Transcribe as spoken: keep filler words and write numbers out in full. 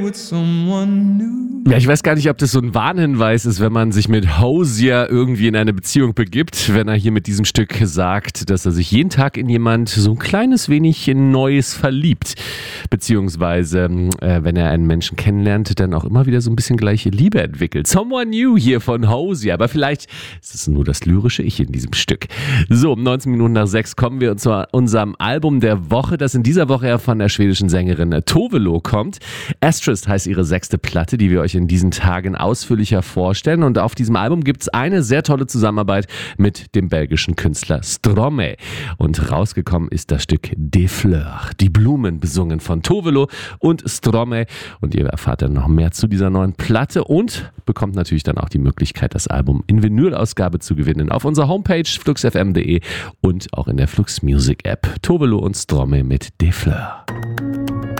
Ja, ich weiß gar nicht, ob das so ein Warnhinweis ist, wenn man sich mit Hozier irgendwie in eine Beziehung begibt, wenn er hier mit diesem Stück sagt, dass er sich jeden Tag in jemand so ein kleines wenig in Neues verliebt. Beziehungsweise, äh, wenn er einen Menschen kennenlernt, dann auch immer wieder so ein bisschen gleiche Liebe entwickelt. Someone New hier von Hozier, aber vielleicht ist es nur das lyrische Ich in diesem Stück. So, um neunzehn Minuten nach sechs kommen wir zu unserem Album der Woche, das in dieser Woche ja von der schwedischen Sängerin Tove Lo kommt. Asterisk heißt ihre sechste Platte, die wir euch in diesen Tagen ausführlicher vorstellen. Und auf diesem Album gibt es eine sehr tolle Zusammenarbeit mit dem belgischen Künstler Stromae. Und rausgekommen ist das Stück Des Fleurs, die Blumen, besungen von Tove Lo und Stromae. Und ihr erfahrt dann noch mehr zu dieser neuen Platte und bekommt natürlich dann auch die Möglichkeit, das Album in Vinylausgabe zu gewinnen auf unserer Homepage flux f m punkt de und auch in der Flux Music App. Tove Lo und Stromae mit Des Fleurs.